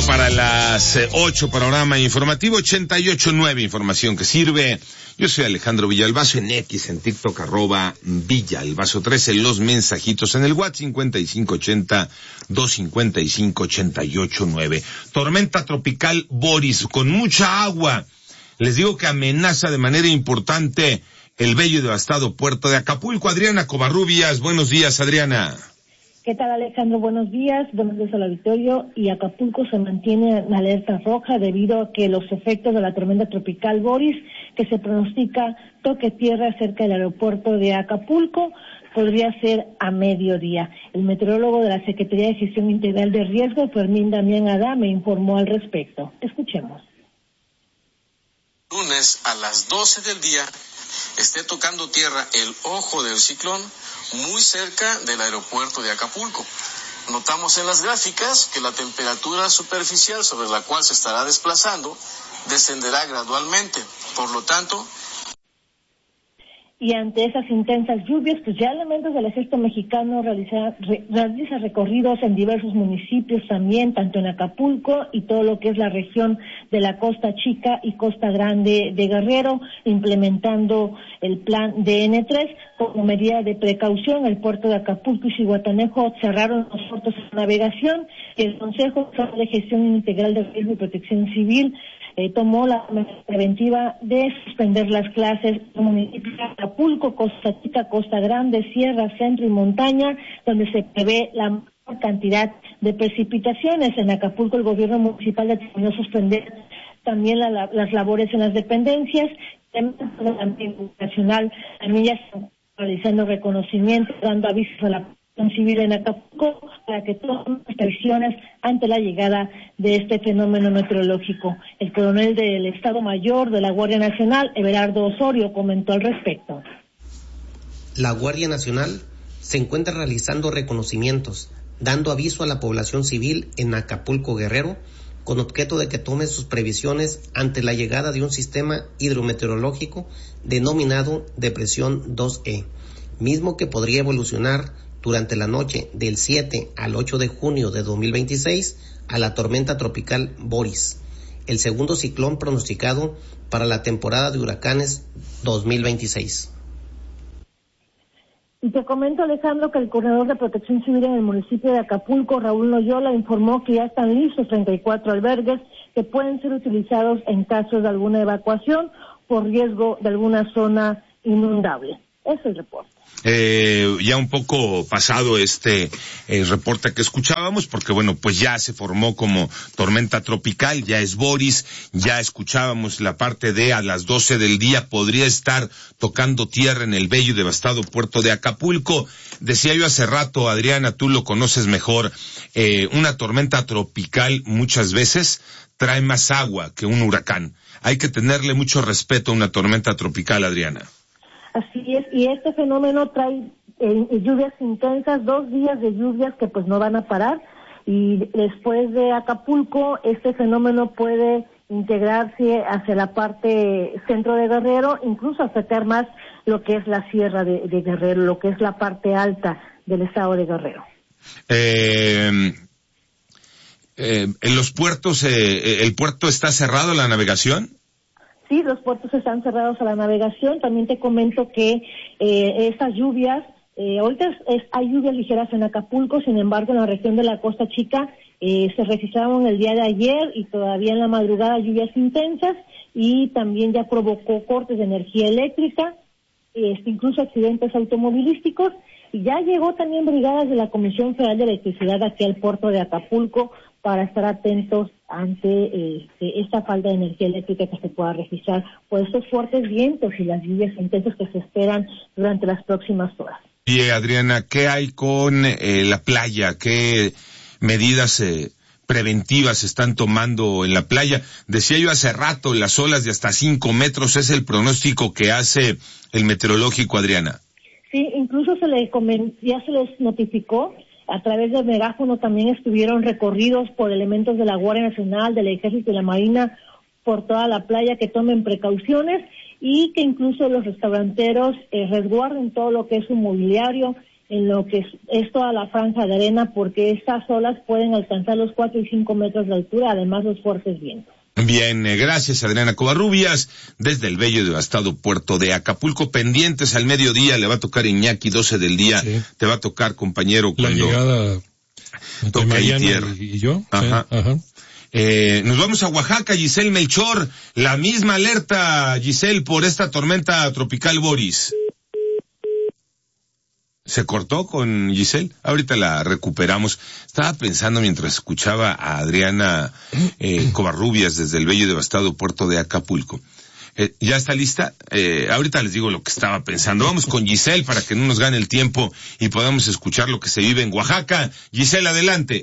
Para las 8, panorama informativo 88.9, información que sirve. Yo soy Alejandro Villalbazo, en X, en TikTok, @Villalbazo13, los mensajitos en el WhatsApp 5580-255-88.9. Tormenta tropical Boris, con mucha agua. Les digo que amenaza de manera importante el bello y devastado puerto de Acapulco. Adriana Covarrubias, buenos días, Adriana. ¿Qué tal, Alejandro? Buenos días al auditorio. Y Acapulco se mantiene en alerta roja debido a que los efectos de la tormenta tropical Boris, que se pronostica toque tierra cerca del aeropuerto de Acapulco, podría ser a mediodía. El meteorólogo de la Secretaría de Gestión Integral de Riesgo, Fermín Damián Adame, informó al respecto. Escuchemos. Lunes a las 12 del día esté tocando tierra el ojo del ciclón muy cerca del aeropuerto de Acapulco. Notamos en las gráficas que la temperatura superficial sobre la cual se estará desplazando descenderá gradualmente. Por lo tanto, y ante esas intensas lluvias, pues ya elementos del ejército mexicano realiza recorridos en diversos municipios también, tanto en Acapulco y todo lo que es la región de la Costa Chica y Costa Grande de Guerrero, implementando el plan DN3 como medida de precaución. El puerto de Acapulco y Zihuatanejo cerraron los puertos de navegación. El Consejo de Gestión Integral de Riesgo y Protección Civil tomó la medida preventiva de suspender las clases en municipios de Acapulco, Costa Chica, Costa Grande, Sierra, Centro y Montaña, donde se prevé la mayor cantidad de precipitaciones. En Acapulco el gobierno municipal determinó suspender también las labores en las dependencias. El ámbito nacional también ya está realizando reconocimiento, dando avisos a la civil en Acapulco para que tomen previsiones ante la llegada de este fenómeno meteorológico. El coronel del Estado Mayor de la Guardia Nacional, Everardo Osorio, comentó al respecto. La Guardia Nacional se encuentra realizando reconocimientos, dando aviso a la población civil en Acapulco, Guerrero, con objeto de que tome sus previsiones ante la llegada de un sistema hidrometeorológico denominado Depresión 2E, mismo que podría evolucionar durante la noche del 7 al 8 de junio de 2026 a la tormenta tropical Boris, el segundo ciclón pronosticado para la temporada de huracanes 2026. Y te comento, Alejandro, que el coordinador de Protección Civil en el municipio de Acapulco, Raúl Loyola, informó que ya están listos 34 albergues que pueden ser utilizados en caso de alguna evacuación por riesgo de alguna zona inundable. Ese es el reporte. Ya un poco pasado reporte que escuchábamos, porque bueno, pues ya se formó como tormenta tropical, ya es Boris, ya escuchábamos la parte de a las 12 del día podría estar tocando tierra en el bello y devastado puerto de Acapulco. Decía yo hace rato, Adriana, tú lo conoces mejor, una tormenta tropical muchas veces trae más agua que un huracán. Hay que tenerle mucho respeto a una tormenta tropical, Adriana. Así es, y este fenómeno trae lluvias intensas, 2 días de lluvias que pues no van a parar, y después de Acapulco este fenómeno puede integrarse hacia la parte centro de Guerrero, incluso afectar más lo que es la sierra de Guerrero, lo que es la parte alta del estado de Guerrero. En los puertos, ¿el puerto está cerrado a la navegación? Sí, los puertos están cerrados a la navegación. También te comento que estas lluvias, ahorita hay lluvias ligeras en Acapulco, sin embargo en la región de la Costa Chica se registraron el día de ayer y todavía en la madrugada lluvias intensas, y también ya provocó cortes de energía eléctrica, incluso accidentes automovilísticos, y ya llegó también brigadas de la Comisión Federal de Electricidad aquí al puerto de Acapulco para estar atentos ante esta falta de energía eléctrica que se pueda registrar por estos fuertes vientos y las lluvias intensas que se esperan durante las próximas horas. Y Adriana, ¿qué hay con la playa? ¿Qué medidas preventivas se están tomando en la playa? Decía yo hace rato, las olas de hasta 5 metros es el pronóstico que hace el meteorológico, Adriana. Sí, incluso ya se les notificó. A través del megáfono también estuvieron recorridos por elementos de la Guardia Nacional, del Ejército y la Marina por toda la playa que tomen precauciones, y que incluso los restauranteros resguarden todo lo que es su mobiliario en lo que es toda la franja de arena, porque estas olas pueden alcanzar los 4 y 5 metros de altura, además los fuertes vientos. Bien, gracias Adriana Covarrubias, desde el bello y devastado puerto de Acapulco. Pendientes al mediodía, le va a tocar Iñaki, 12 del día, sí. Te va a tocar, compañero, cuando la llegada toque ahí tierra. Y yo. Ajá. Sí, ajá. Nos vamos a Oaxaca, Giselle Melchor, la misma alerta, Giselle, por esta tormenta tropical Boris. ¿Se cortó con Giselle? Ahorita la recuperamos. Estaba pensando mientras escuchaba a Adriana Covarrubias desde el bello y devastado puerto de Acapulco. ¿Ya está lista? Ahorita les digo lo que estaba pensando. Vamos con Giselle para que no nos gane el tiempo y podamos escuchar lo que se vive en Oaxaca. Giselle, adelante.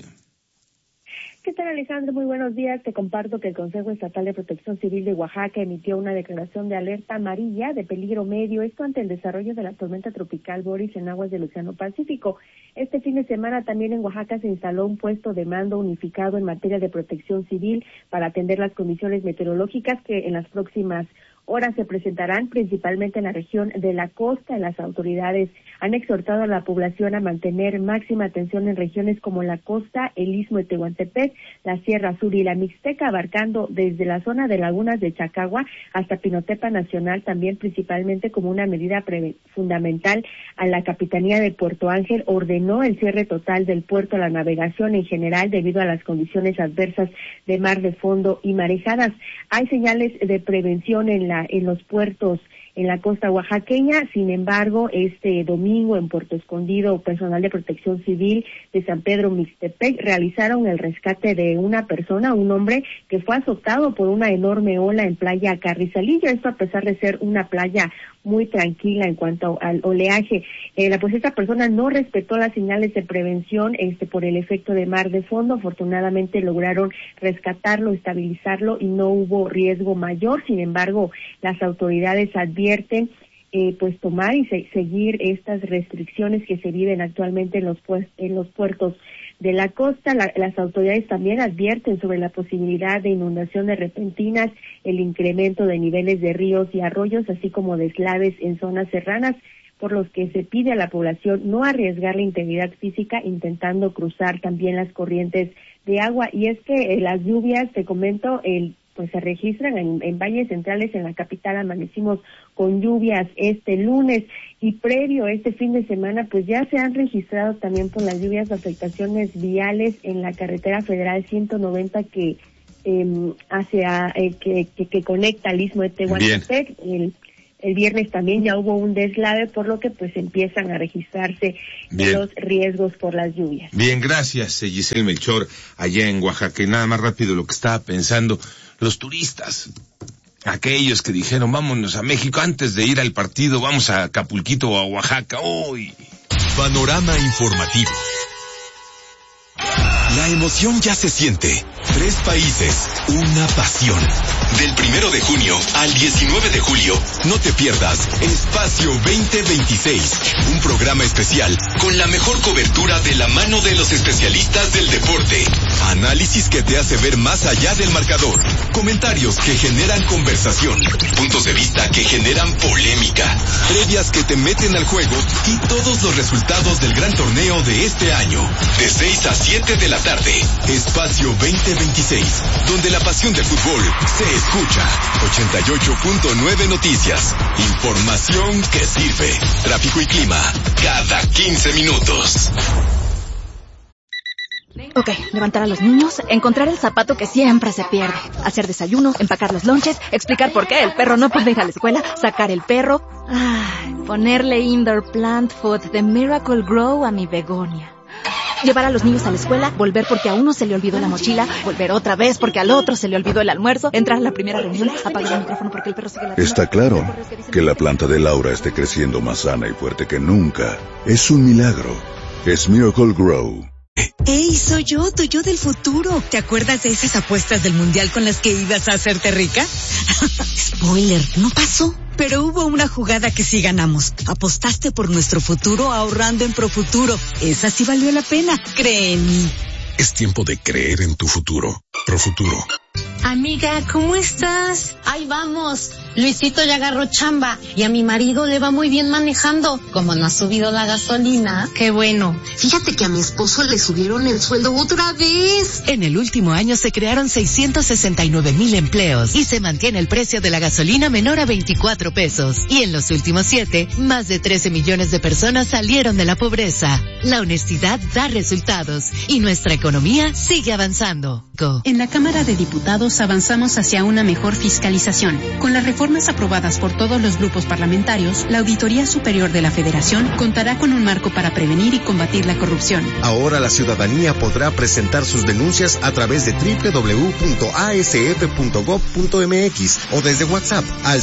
¿Qué tal, Alejandro? Muy buenos días. Te comparto que el Consejo Estatal de Protección Civil de Oaxaca emitió una declaración de alerta amarilla de peligro medio, esto ante el desarrollo de la tormenta tropical Boris en aguas del Océano Pacífico. Este fin de semana también en Oaxaca se instaló un puesto de mando unificado en materia de protección civil para atender las condiciones meteorológicas que en las próximas horas se presentarán principalmente en la región de la costa. Las autoridades han exhortado a la población a mantener máxima atención en regiones como la costa, el Istmo de Tehuantepec, la Sierra Sur y la Mixteca, abarcando desde la zona de lagunas de Chacagua hasta Pinotepa Nacional, también principalmente como una medida fundamental. A la Capitanía de Puerto Ángel ordenó el cierre total del puerto a la navegación en general debido a las condiciones adversas de mar de fondo y marejadas. Hay señales de prevención en los puertos en la costa oaxaqueña. Sin embargo, este domingo en Puerto Escondido, personal de Protección Civil de San Pedro Mixtepec realizaron el rescate de una persona, un hombre que fue azotado por una enorme ola en playa Carrizalillo, esto a pesar de ser una playa muy tranquila en cuanto al oleaje. Pues esta persona no respetó las señales de prevención por el efecto de mar de fondo. Afortunadamente lograron rescatarlo, estabilizarlo y no hubo riesgo mayor. Sin embargo, las autoridades advierten pues tomar y seguir estas restricciones que se viven actualmente en los puertos de la costa. Las autoridades también advierten sobre la posibilidad de inundaciones repentinas, el incremento de niveles de ríos y arroyos, así como deslaves en zonas serranas, por los que se pide a la población no arriesgar la integridad física intentando cruzar también las corrientes de agua. Y es que las lluvias, te comento, pues se registran en valles centrales. En la capital amanecimos con lluvias este lunes, y previo a este fin de semana pues ya se han registrado también por las lluvias afectaciones viales en la carretera federal 190 que que conecta al Istmo de Tehuantepec. El viernes también ya hubo un deslave, por lo que pues empiezan a registrarse los riesgos por las lluvias. Bien, gracias Giselle Melchor, allá en Oaxaca. Y nada más rápido lo que estaba pensando, los turistas, aquellos que dijeron vámonos a México antes de ir al partido, vamos a Acapulquito o a Oaxaca. ¡Uy! Panorama informativo. La emoción ya se siente. 3 países, una pasión. Del 1 de junio al 19 de julio, no te pierdas Espacio 2026, un programa especial con la mejor cobertura de la mano de los especialistas del deporte. Análisis que te hace ver más allá del marcador. Comentarios que generan conversación. Puntos de vista que generan polémica. Previas que te meten al juego y todos los resultados del gran torneo de este año. De 6 a 7 de la tarde. Espacio 2026, donde la pasión del fútbol se escucha. 88.9 Noticias. Información que sirve. Tráfico y clima cada 15 minutos. Ok, levantar a los niños, encontrar el zapato que siempre se pierde, hacer desayuno, empacar los lonches, explicar por qué el perro no puede ir a la escuela, sacar el perro, ponerle indoor plant food de Miracle Grow a mi begonia. Llevar a los niños a la escuela, volver porque a uno se le olvidó la mochila, volver otra vez porque al otro se le olvidó el almuerzo, entrar a la primera reunión, apagar el micrófono porque el perro sigue la... Está claro que la planta de Laura esté creciendo más sana y fuerte que nunca. Es un milagro. Es Miracle Grow. ¡Ey, soy yo, tu yo del futuro! ¿Te acuerdas de esas apuestas del mundial con las que ibas a hacerte rica? Spoiler, no pasó. Pero hubo una jugada que sí ganamos. Apostaste por nuestro futuro ahorrando en Profuturo. Esa sí valió la pena, cree en mí. Es tiempo de creer en tu futuro. Profuturo. Amiga, ¿cómo estás? Ahí vamos. Luisito ya agarró chamba y a mi marido le va muy bien manejando. Como no ha subido la gasolina. Qué bueno. Fíjate que a mi esposo le subieron el sueldo otra vez. En el último año se crearon 669,000 empleos y se mantiene el precio de la gasolina menor a 24 pesos. Y en los últimos 7, más de 13 millones de personas salieron de la pobreza. La honestidad da resultados y nuestra economía sigue avanzando. En la Cámara de Diputados avanzamos hacia una mejor fiscalización. Con las reformas aprobadas por todos los grupos parlamentarios, la Auditoría Superior de la Federación contará con un marco para prevenir y combatir la corrupción. Ahora la ciudadanía podrá presentar sus denuncias a través de www.asf.gov.mx o desde WhatsApp al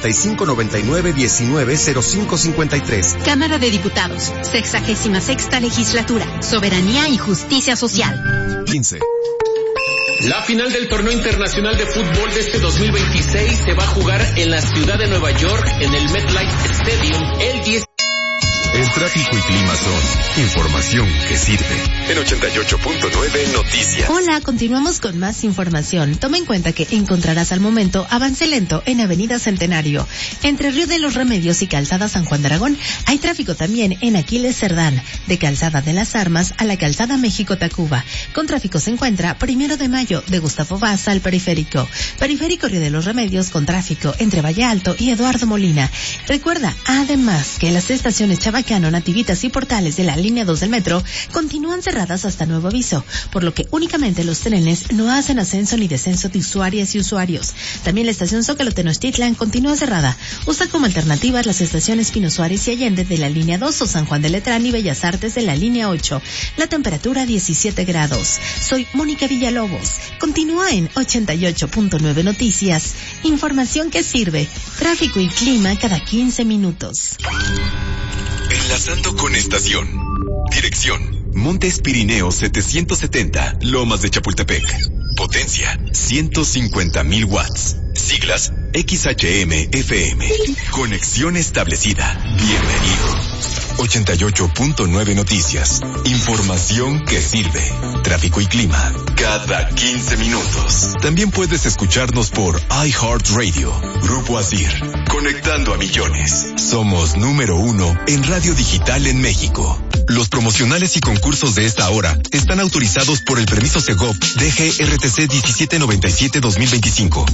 5599-190553. Cámara de Diputados, 66ª Legislatura, Soberanía y Justicia Social. 15. La final del torneo internacional de fútbol de este 2026 se va a jugar en la ciudad de Nueva York, en el MetLife Stadium, el 10. El tráfico y clima son información que sirve. En 88.9 Noticias. Hola, continuamos con más información. Toma en cuenta que encontrarás al momento avance lento en Avenida Centenario. Entre Río de los Remedios y Calzada San Juan de Aragón hay tráfico también en Aquiles Cerdán, de Calzada de las Armas a la Calzada México-Tacuba. Con tráfico se encuentra 1 de Mayo, de Gustavo Vaz al Periférico. Periférico Río de los Remedios con tráfico entre Valle Alto y Eduardo Molina. Recuerda, además, que las estaciones Chavacano, Nativitas y Portales de la línea 2 del metro continúan cerradas hasta nuevo aviso, por lo que únicamente los trenes no hacen ascenso ni descenso de usuarias y usuarios. También la estación Zócalo Tenochtitlan continúa cerrada. Usa como alternativas las estaciones Pino Suárez y Allende de la línea 2 o San Juan de Letrán y Bellas Artes de la línea 8. La temperatura 17 grados. Soy Mónica Villalobos. Continúa en 88.9 Noticias. Información que sirve. Tráfico y clima cada 15 minutos. Enlazando con estación. Dirección: Montes Pirineos 770, Lomas de Chapultepec. Potencia: 150,000 watts. Siglas: XHM-FM. Conexión establecida. Bienvenido. 88.9 Noticias. Información que sirve. Tráfico y clima cada 15 minutos. También puedes escucharnos por iHeartRadio. Grupo Asir. Conectando a millones. Somos número 1 en radio digital en México. Los promocionales y concursos de esta hora están autorizados por el permiso Segov DGRTC 1797-2025.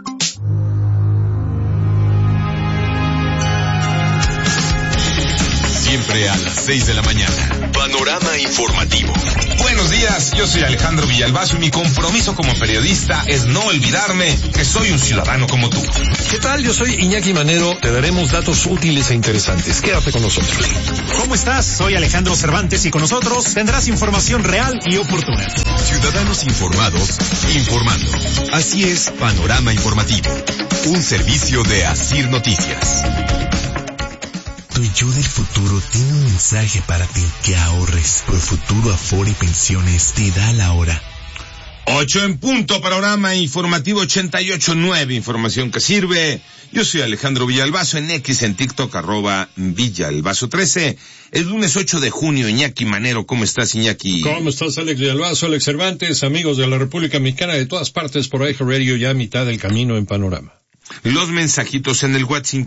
Siempre a las 6 de la mañana. Panorama informativo. Buenos días, yo soy Alejandro Villalbazo y mi compromiso como periodista es no olvidarme que soy un ciudadano como tú. ¿Qué tal? Yo soy Iñaki Manero. Te daremos datos útiles e interesantes. Quédate con nosotros. ¿Cómo estás? Soy Alejandro Cervantes y con nosotros tendrás información real y oportuna. Ciudadanos informados, informando. Así es, Panorama Informativo. Un servicio de Asir Noticias. Tu yo del futuro tiene un mensaje para ti, que ahorres. Profuturo Afore y Pensiones te da la hora. 8 en punto, Panorama Informativo 88.9, información que sirve. Yo soy Alejandro Villalbazo, en X, en TikTok, @Villalbazo13. Es lunes 8 de junio, Iñaki Manero. ¿Cómo estás, Iñaki? ¿Cómo estás, Alex Villalbazo, Alex Cervantes, amigos de la República Mexicana de todas partes por iHeartRadio, ya a mitad del camino en Panorama? Los mensajitos en el WhatsApp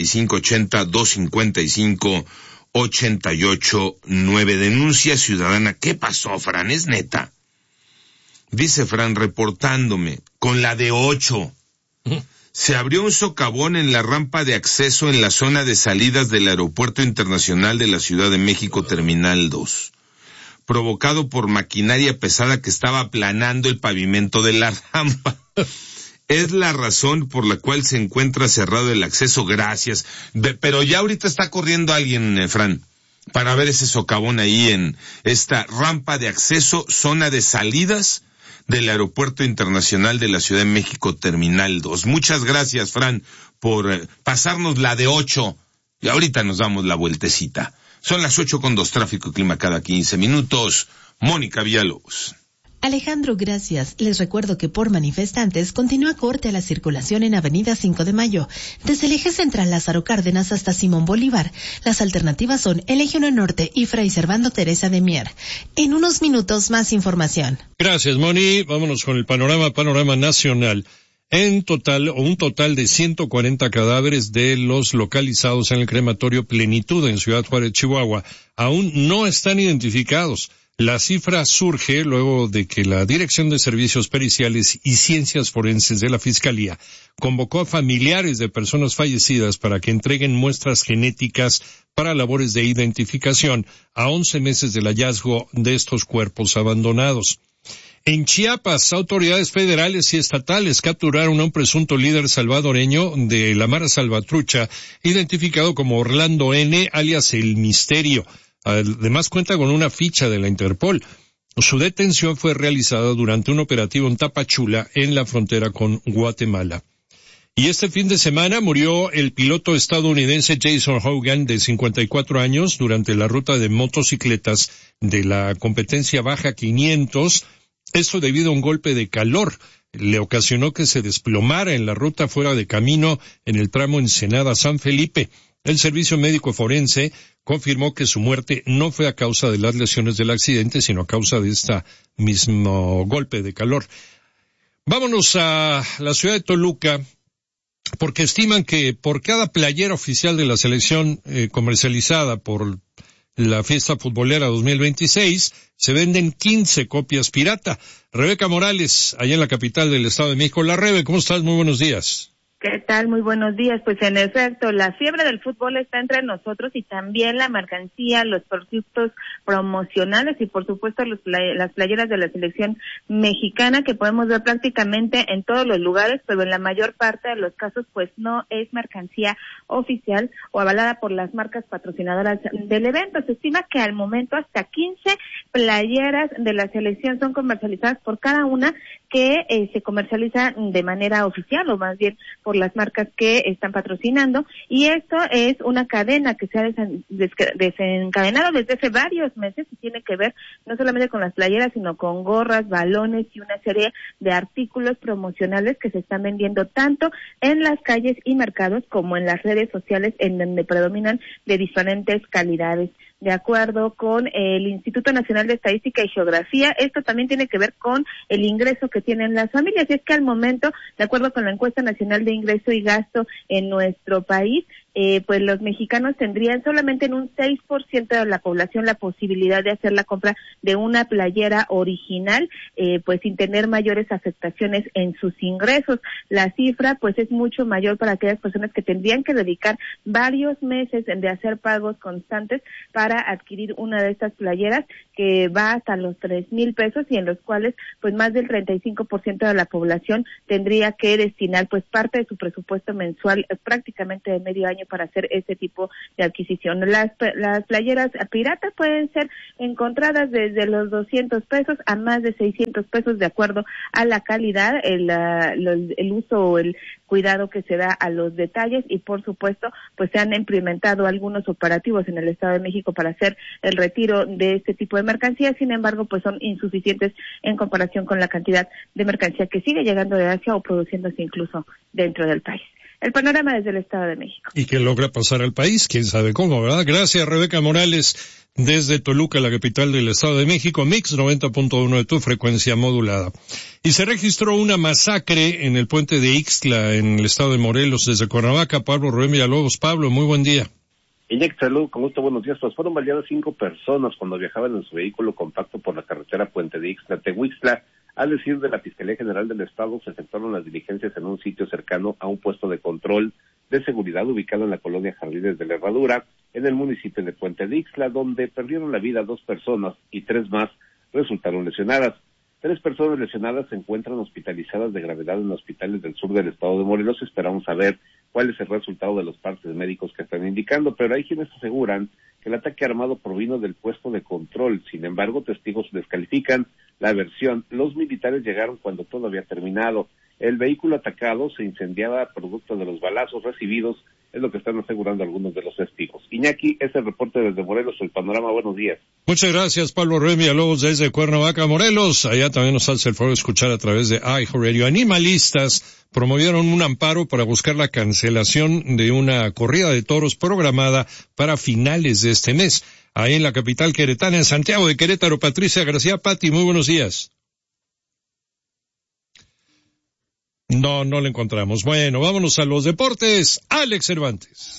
5580-255-88-9. Denuncia ciudadana. ¿Qué pasó, Fran? ¿Es neta? Dice Fran, reportándome, con la de 8. Se abrió un socavón en la rampa de acceso en la zona de salidas del Aeropuerto Internacional de la Ciudad de México, Terminal 2. Provocado por maquinaria pesada que estaba aplanando el pavimento de la rampa. Es la razón por la cual se encuentra cerrado el acceso. Gracias. Pero ya ahorita está corriendo alguien, Fran, para ver ese socavón ahí en esta rampa de acceso, zona de salidas del Aeropuerto Internacional de la Ciudad de México, Terminal 2. Muchas gracias, Fran, por pasarnos la de 8. Y ahorita nos damos la vueltecita. Son las 8:02, tráfico y clima cada 15 minutos. Mónica Villalobos. Alejandro, gracias. Les recuerdo que por manifestantes continúa corte a la circulación en Avenida 5 de Mayo. Desde el eje central Lázaro Cárdenas hasta Simón Bolívar. Las alternativas son el Eje 1 Norte y Fray Servando Teresa de Mier. En unos minutos más información. Gracias, Moni. Vámonos con el panorama nacional. Un total de 140 cadáveres de los localizados en el crematorio Plenitud en Ciudad Juárez, Chihuahua, aún no están identificados. La cifra surge luego de que la Dirección de Servicios Periciales y Ciencias Forenses de la Fiscalía convocó a familiares de personas fallecidas para que entreguen muestras genéticas para labores de identificación a 11 meses del hallazgo de estos cuerpos abandonados. En Chiapas, autoridades federales y estatales capturaron a un presunto líder salvadoreño de la Mara Salvatrucha, identificado como Orlando N., alias El Misterio. Además cuenta con una ficha de la Interpol. Su detención fue realizada durante un operativo en Tapachula, en la frontera con Guatemala. Y este fin de semana murió el piloto estadounidense Jason Hogan, de 54 años, durante la ruta de motocicletas de la competencia Baja 500. Esto debido a un golpe de calor. Le ocasionó que se desplomara en la ruta fuera de camino en el tramo Ensenada-San Felipe. El servicio médico forense confirmó que su muerte no fue a causa de las lesiones del accidente, sino a causa de este mismo golpe de calor. Vámonos a la ciudad de Toluca, porque estiman que por cada playera oficial de la selección comercializada por la fiesta futbolera 2026, se venden 15 copias pirata. Rebeca Morales, allá en la capital del Estado de México. La Rebe, ¿cómo estás? Muy buenos días. ¿Qué tal? Muy buenos días. Pues en efecto, la fiebre del fútbol está entre nosotros y también la mercancía, los productos promocionales y por supuesto las playeras de la selección mexicana que podemos ver prácticamente en todos los lugares, pero en la mayor parte de los casos pues no es mercancía oficial o avalada por las marcas patrocinadoras del evento. Se estima que al momento hasta 15 playeras de la selección son comercializadas por cada una que se comercializa de manera oficial o más bien por las marcas que están patrocinando, y esto es una cadena que se ha desencadenado desde hace varios meses y tiene que ver no solamente con las playeras, sino con gorras, balones y una serie de artículos promocionales que se están vendiendo tanto en las calles y mercados como en las redes sociales, en donde predominan de diferentes calidades. De acuerdo con el Instituto Nacional de Estadística y Geografía, esto también tiene que ver con el ingreso que tienen las familias, y es que al momento, de acuerdo con la encuesta nacional de ingreso y gasto en nuestro país, pues los mexicanos tendrían solamente en un 6% de la población la posibilidad de hacer la compra de una playera original, pues sin tener mayores afectaciones en sus ingresos. La cifra pues es mucho mayor para aquellas personas que tendrían que dedicar varios meses de hacer pagos constantes para adquirir una de estas playeras, que va hasta los 3,000 pesos y en los cuales pues más del 35% de la población tendría que destinar pues parte de su presupuesto mensual, prácticamente de medio año, para hacer este tipo de adquisición. Las playeras piratas pueden ser encontradas desde los 200 pesos a más de 600 pesos de acuerdo a la calidad, el uso o el cuidado que se da a los detalles, y por supuesto pues se han implementado algunos operativos en el Estado de México para hacer el retiro de este tipo de mercancía. Sin embargo pues son insuficientes en comparación con la cantidad de mercancía que sigue llegando de Asia o produciéndose incluso dentro del país. El panorama desde el Estado de México. ¿Y qué logra pasar al país? ¿Quién sabe cómo, verdad? Gracias, Rebeca Morales, desde Toluca, la capital del Estado de México, Mix 90.1 de tu frecuencia modulada. Y se registró una masacre en el puente de Ixtla, en el Estado de Morelos, desde Cuernavaca. Pablo Rubén Villalobos. Pablo, muy buen día. Iñaki, salud, con gusto, buenos días. Pues fueron baleadas 5 personas cuando viajaban en su vehículo compacto por la carretera Puente de Ixtla-Tehuixtla. Al decir de la Fiscalía General del Estado, se efectuaron las diligencias en un sitio cercano a un puesto de control de seguridad ubicado en la colonia Jardines de la Herradura, en el municipio de Puente de Ixtla, donde perdieron la vida 2 personas y 3 más resultaron lesionadas. 3 personas lesionadas se encuentran hospitalizadas de gravedad en hospitales del sur del estado de Morelos. Esperamos saber cuál es el resultado de los partes médicos que están indicando, pero hay quienes aseguran que el ataque armado provino del puesto de control. Sin embargo, testigos descalifican la versión. Los militares llegaron cuando todo había terminado. El vehículo atacado se incendiaba producto de los balazos recibidos, es lo que están asegurando algunos de los testigos. Iñaki, ese reporte desde Morelos, El Panorama, buenos días. Muchas gracias, Pablo Ruiz Villalobos, desde Cuernavaca, Morelos. Allá también nos hace el favor de escuchar a través de iHeartRadio. Animalistas promovieron un amparo para buscar la cancelación de una corrida de toros programada para finales de este mes. Ahí en la capital queretana, en Santiago de Querétaro. Patricia García, Pati, muy buenos días. No la encontramos. Bueno, vámonos a los deportes. Alex Cervantes.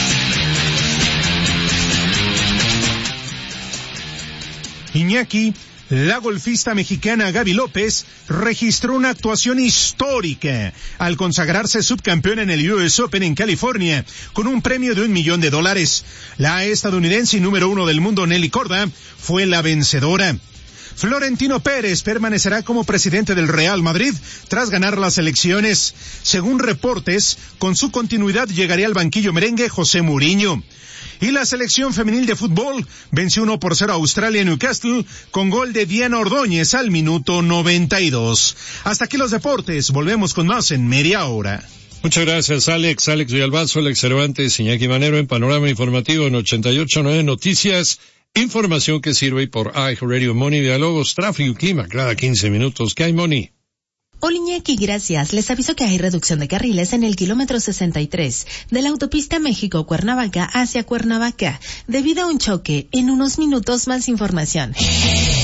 Iñaki, la golfista mexicana Gaby López registró una actuación histórica al consagrarse subcampeona en el US Open en California con un premio de $1 millón. La estadounidense y número 1 del mundo Nelly Korda fue la vencedora. Florentino Pérez permanecerá como presidente del Real Madrid tras ganar las elecciones. Según reportes, con su continuidad llegaría al banquillo merengue José Mourinho. Y la selección femenil de fútbol venció 1-0 a Australia en Newcastle con gol de Diana Ordóñez al minuto 92. Hasta aquí los deportes, volvemos con más en media hora. Muchas gracias, Alex Villalbazo, Alex Cervantes, Iñaki Manero en Panorama Informativo en 88.9 Noticias. Información que sirve por iHeartRadio. Moni Villalobos, tráfico y clima cada 15 minutos. ¿Qué hay, Moni? Hola, Iñaki, gracias. Les aviso que hay reducción de carriles en el kilómetro 63 de la autopista México-Cuernavaca hacia Cuernavaca debido a un choque. En unos minutos más información.